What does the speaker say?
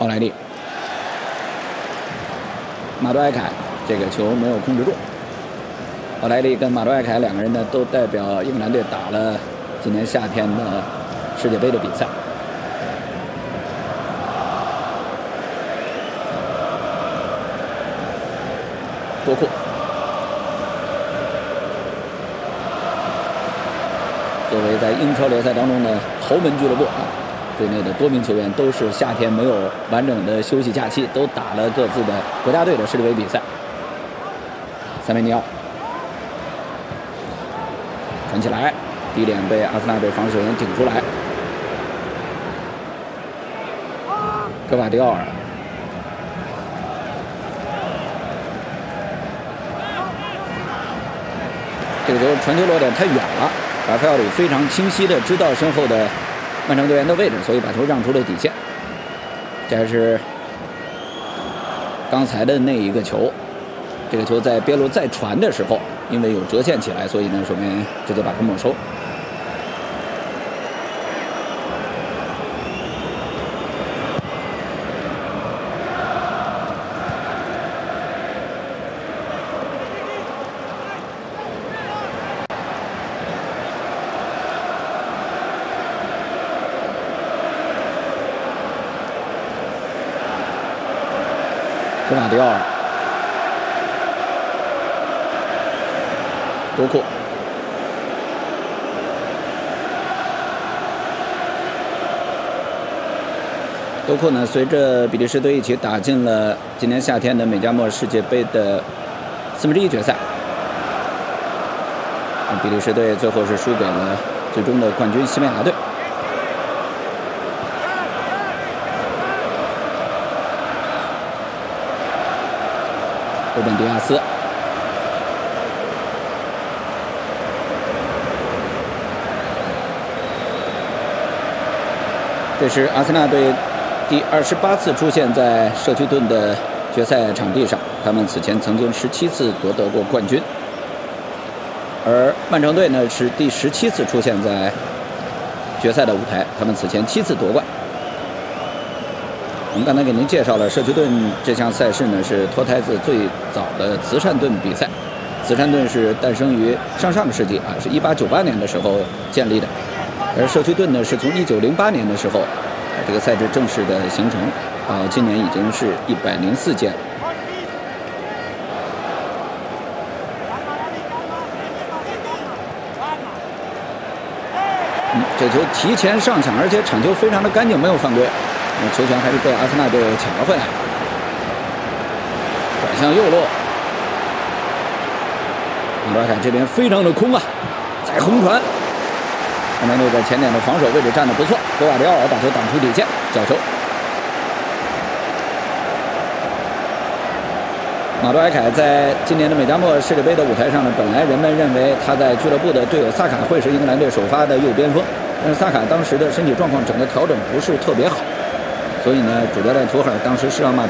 奥莱利，马多埃凯这个球没有控制住。奥莱利跟马多埃凯两个人呢，都代表英格兰队打了今年夏天的世界杯的比赛。多库作为在英超联赛当中的豪门俱乐部队内的多名球员都是夏天没有完整的休息假期，都打了各自的国家队的世界杯比赛。塞梅尼奥传起来，低点被阿森纳队防守人顶出来。科瓦迪奥尔，这个球传球落点太远了，拉斐奥里非常清晰的知道身后的曼城队员的位置，所以把球让出了底线。这还是刚才的那一个球，这个球在边路再传的时候，因为有折线起来，所以呢，守门员直接把它没收。科瓦迪奥尔，多库，多库呢，随着比利时队一起打进了今年夏天的美加墨世界杯的1/4决赛。比利时队最后是输给了最终的冠军西班牙队。欧本迪亚斯，这是阿森纳队第28次出现在社区盾的决赛场地上，他们此前曾经17次夺得过冠军，而曼城队呢是第17次出现在决赛的舞台，他们此前7次夺冠。我们刚才给您介绍了社区盾这项赛事呢，是脱胎自最早的慈善盾比赛。慈善盾是诞生于上个世纪是1898年的时候建立的，而社区盾呢是从1908年的时候，这个赛制正式的形成，今年已经是104届了。这球提前上抢，而且铲球非常的干净，没有犯规。球权还是被阿森纳队抢了回来，转向右路，马多凯这边非常的空再横传，曼城队在前点的防守位置站得不错，科瓦迪奥尔把球挡出底线，角球。马多凯在今年的美加墨世界杯的舞台上呢，本来人们认为他在俱乐部的队友萨卡会是英格兰队首发的右边锋，但是萨卡当时的身体状况整个调整不是特别好。所以呢，主教练图赫尔当时是让马